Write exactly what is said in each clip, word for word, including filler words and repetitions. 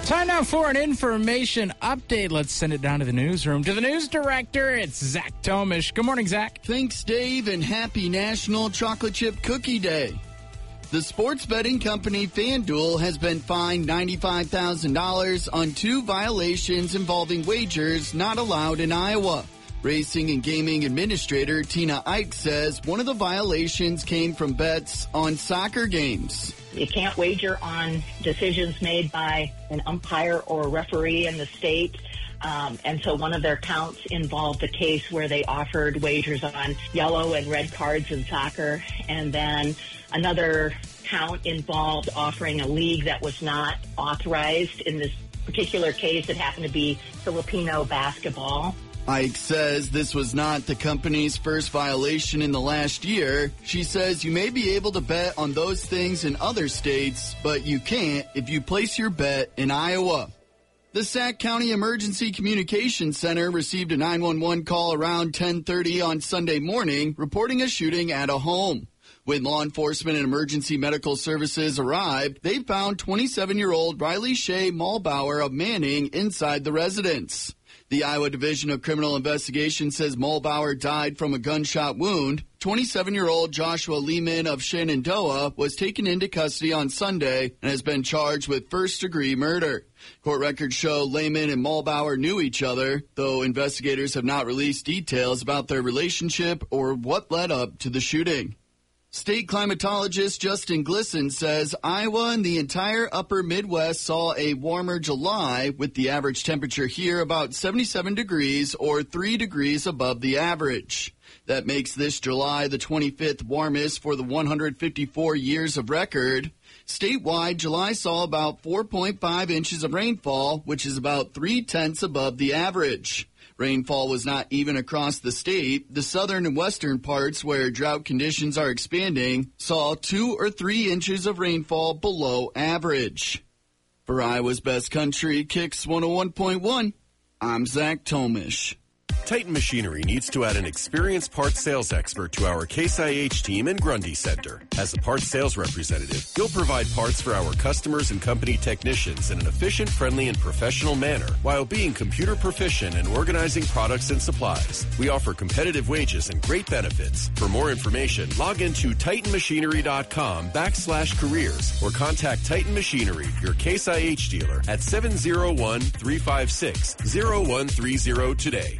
Time now for an information update. Let's send it down to the newsroom. To the news director, it's Zach Tomish. Good morning, Zach. Thanks, Dave, and happy National Chocolate Chip Cookie Day. The sports betting company FanDuel has been fined ninety-five thousand dollars on two violations involving wagers not allowed in Iowa. Racing and Gaming Administrator Tina Ike says one of the violations came from bets on soccer games. You can't wager on decisions made by an umpire or a referee in the state. Um, and so one of their counts involved a case where they offered wagers on yellow and red cards in soccer. And then another count involved offering a league that was not authorized. In this particular case, it happened to be Filipino basketball. Ike says this was not the company's first violation in the last year. She says you may be able to bet on those things in other states, but you can't if you place your bet in Iowa. The Sac County Emergency Communications Center received a nine one one call around ten thirty on Sunday morning reporting a shooting at a home. When law enforcement and emergency medical services arrived, they found twenty-seven-year-old Riley Shea Mulbauer of Manning inside the residence. The Iowa Division of Criminal Investigation says Mulbauer died from a gunshot wound. twenty-seven-year-old Joshua Lehman of Shenandoah was taken into custody on Sunday and has been charged with first-degree murder. Court records show Lehman and Mulbauer knew each other, though investigators have not released details about their relationship or what led up to the shooting. State climatologist Justin Glisson says Iowa and the entire upper Midwest saw a warmer July, with the average temperature here about seventy-seven degrees or three degrees above the average. That makes this July the twenty-fifth warmest for the one hundred fifty-four years of record. Statewide, July saw about four point five inches of rainfall, which is about three-tenths above the average. Rainfall was not even across the state. The southern and western parts, where drought conditions are expanding, saw two or three inches of rainfall below average. For Iowa's Best Country, Kicks one oh one point one, I'm Zach Tomish. Titan Machinery needs to add an experienced parts sales expert to our Case I H team in Grundy Center. As a parts sales representative, you'll provide parts for our customers and company technicians in an efficient, friendly, and professional manner while being computer proficient and organizing products and supplies. We offer competitive wages and great benefits. For more information, log into titanmachinery.com backslash careers or contact Titan Machinery, your Case I H dealer, at seven oh one, three five six, oh one three oh today.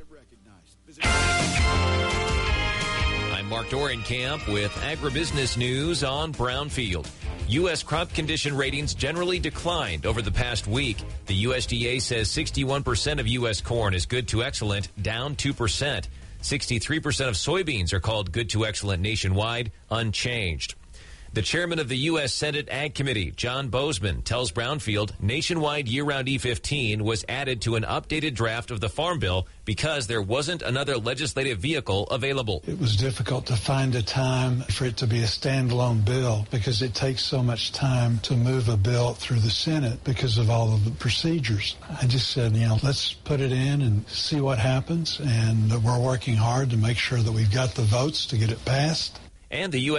I'm Mark Dorenkamp with Agribusiness News on Brownfield. U S crop condition ratings generally declined over the past week. The U S D A says sixty-one percent of U S corn is good to excellent, down two percent. sixty-three percent of soybeans are called good to excellent nationwide, unchanged. The chairman of the U S Senate Ag Committee, John Bozeman, tells Brownfield nationwide year-round E fifteen was added to an updated draft of the Farm Bill because there wasn't another legislative vehicle available. It was difficult to find a time for it to be a standalone bill because it takes so much time to move a bill through the Senate because of all of the procedures. I just said, you know, let's put it in and see what happens, and we're working hard to make sure that we've got the votes to get it passed. And the U S